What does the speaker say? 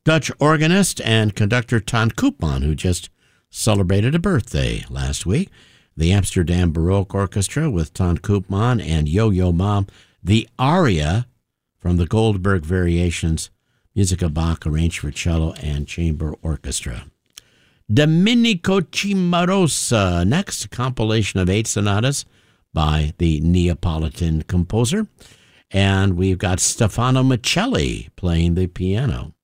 Dutch organist and conductor Ton Koopman, who just celebrated a birthday last week. The Amsterdam Baroque Orchestra with Ton Koopman and Yo-Yo Ma, the aria from the Goldberg Variations, music of Bach arranged for cello and chamber orchestra. Domenico Cimarosa, next, a compilation of 8 sonatas by the Neapolitan composer. And we've got Stefano Michelli playing the piano.